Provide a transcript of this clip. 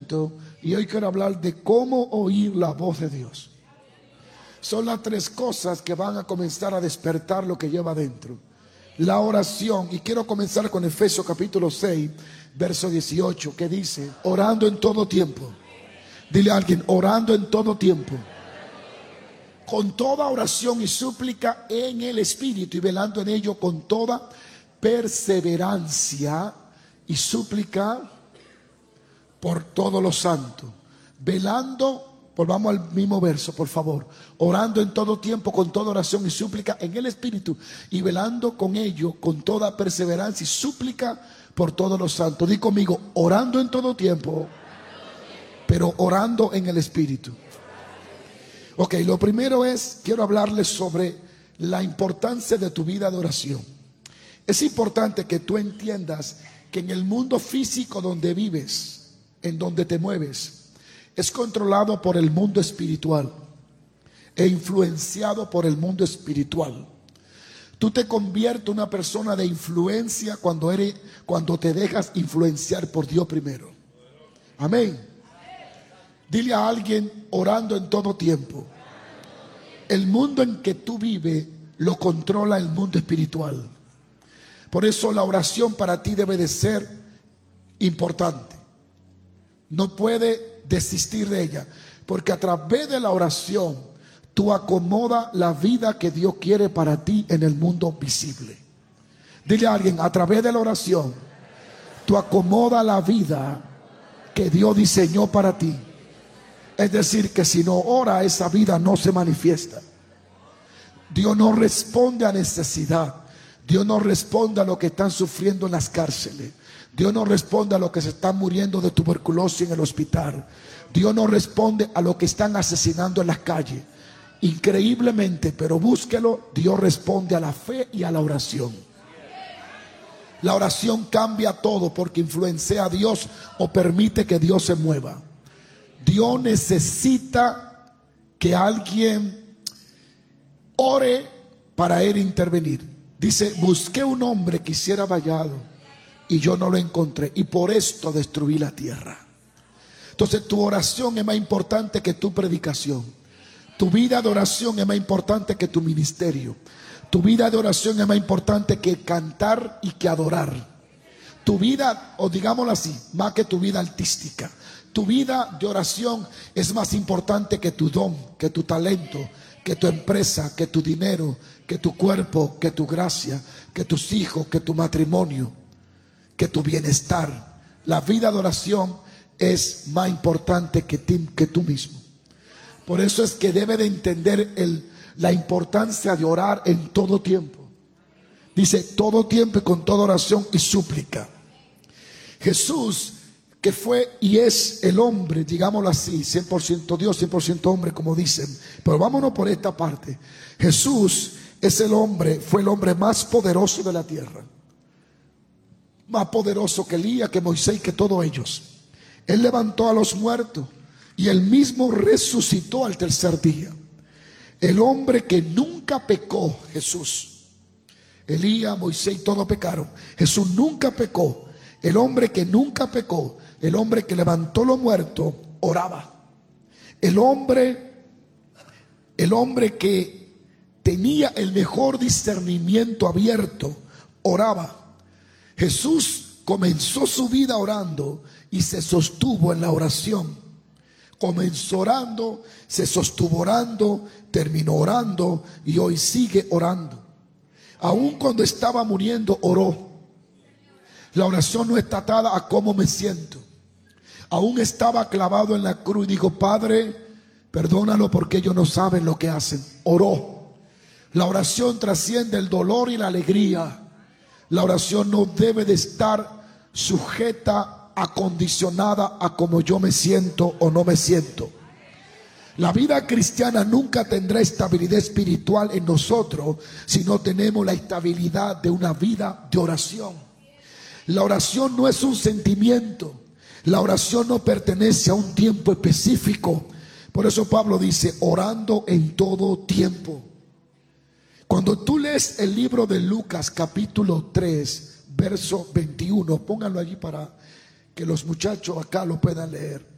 discernimiento, y hoy quiero hablar de cómo oír la voz de Dios. Son las tres cosas que van a comenzar a despertar lo que lleva adentro. La oración, y quiero comenzar con Efesios capítulo 6, verso 18, que dice: orando en todo tiempo. Dile a alguien: orando en todo tiempo, con toda oración y súplica en el Espíritu, y velando en ello con toda perseverancia y súplica por todos los santos. Velando, volvamos al mismo verso, por favor. Orando en todo tiempo con toda oración y súplica en el Espíritu, y velando con ello con toda perseverancia y súplica por todos los santos. Di conmigo: orando en todo tiempo, pero orando en el Espíritu. Ok, lo primero es, quiero hablarles sobre la importancia de tu vida de oración. Es importante que tú entiendas que en el mundo físico donde vives, en donde te mueves, es controlado por el mundo espiritual e influenciado por el mundo espiritual. Tú te conviertes en una persona de influencia cuando te dejas influenciar por Dios primero. Amén. Dile a alguien: orando en todo tiempo. El mundo en que tú vives lo controla el mundo espiritual. Por eso la oración para ti debe de ser importante. No puede desistir de ella, porque a través de la oración tú acomodas la vida que Dios quiere para ti en el mundo visible. Dile a alguien: a través de la oración tú acomodas la vida que Dios diseñó para ti. Es decir, que si no ora, esa vida no se manifiesta. Dios no responde a necesidad. Dios no responde a lo que están sufriendo en las cárceles. Dios no responde a lo que se están muriendo de tuberculosis en el hospital. Dios no responde a lo que están asesinando en las calles. Increíblemente, pero búsquelo, Dios responde a la fe y a la oración. La oración cambia todo porque influencia a Dios o permite que Dios se mueva. Dios necesita que alguien ore para él intervenir. Dice: busqué un hombre que hiciera vallado y yo no lo encontré, y por esto destruí la tierra. Entonces tu oración es más importante que tu predicación. Tu vida de oración es más importante que tu ministerio. Tu vida de oración es más importante que cantar y que adorar. Tu vida, o digámoslo así, más que tu vida artística. Tu vida de oración es más importante que tu don, que tu talento, que tu empresa, que tu dinero, que tu cuerpo, que tu gracia, que tus hijos, que tu matrimonio, que tu bienestar. La vida de oración es más importante que tú mismo. Por eso es que debe de entender la importancia de orar en todo tiempo. Dice: todo tiempo y con toda oración y súplica. Jesús, que fue y es el hombre, digámoslo así, 100% Dios, 100% hombre, como dicen. Pero vámonos por esta parte. Jesús es el hombre, fue el hombre más poderoso de la tierra. Más poderoso que Elías, que Moisés y que todos ellos. Él levantó a los muertos y él mismo resucitó al tercer día. El hombre que nunca pecó, Jesús. Elías, Moisés y todos pecaron. Jesús nunca pecó. El hombre que nunca pecó, el hombre que levantó los muertos, oraba. El hombre que tenía el mejor discernimiento abierto, oraba. Jesús comenzó su vida orando y se sostuvo en la oración. Comenzó orando, se sostuvo orando, terminó orando y hoy sigue orando. Aun cuando estaba muriendo, oró. La oración no está atada a cómo me siento. Aún estaba clavado en la cruz y dijo: Padre, perdónalo porque ellos no saben lo que hacen. Oró. La oración trasciende el dolor y la alegría. La oración no debe de estar sujeta, acondicionada a cómo yo me siento o no me siento. La vida cristiana nunca tendrá estabilidad espiritual en nosotros si no tenemos la estabilidad de una vida de oración. La oración no es un sentimiento. La oración no pertenece a un tiempo específico. Por eso Pablo dice: orando en todo tiempo. Cuando tú lees el libro de Lucas capítulo 3 verso 21, pónganlo allí para que los muchachos acá lo puedan leer.